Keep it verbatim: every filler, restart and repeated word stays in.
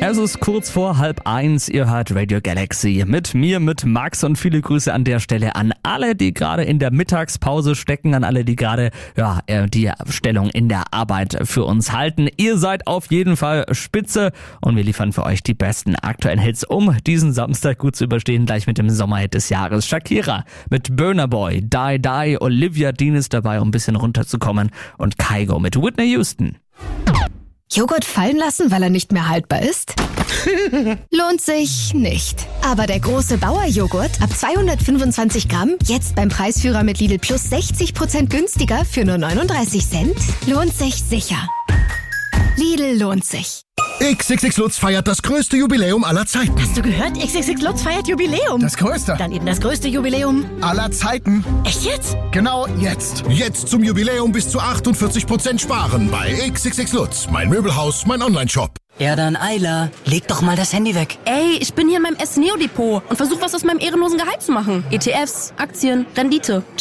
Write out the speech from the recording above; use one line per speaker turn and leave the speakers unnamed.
Es ist kurz vor halb eins, ihr hört Radio Galaxy mit mir, mit Max und viele Grüße an der Stelle an alle, die gerade in der Mittagspause stecken, an alle, die gerade ja die Stellung in der Arbeit für uns halten. Ihr seid auf jeden Fall spitze und wir liefern für euch die besten aktuellen Hits, um diesen Samstag gut zu überstehen, gleich mit dem Sommerhit des Jahres. Shakira mit Burna Boy, Die Die, Olivia Dean ist dabei, um ein bisschen runterzukommen und Kygo mit Whitney Houston.
Joghurt fallen lassen, weil er nicht mehr haltbar ist? Lohnt sich nicht. Aber der große Bauer-Joghurt ab zweihundertfünfundzwanzig Gramm, jetzt beim Preisführer mit Lidl Plus sechzig Prozent günstiger für nur neununddreißig Cent, lohnt sich sicher. Lidl lohnt sich.
X X X Lutz feiert das größte Jubiläum aller Zeiten.
Hast du gehört? X X X Lutz feiert Jubiläum.
Das größte?
Dann eben das größte Jubiläum
aller Zeiten.
Echt jetzt?
Genau jetzt. Jetzt zum Jubiläum bis zu achtundvierzig Prozent sparen bei X X X Lutz. Mein Möbelhaus, mein Online-Shop.
Ja dann, Ayla, leg doch mal das Handy weg.
Ey, ich bin hier in meinem S-Neo-Depot und versuche was aus meinem ehrenlosen Gehalt zu machen. E T Fs, Aktien, Rendite.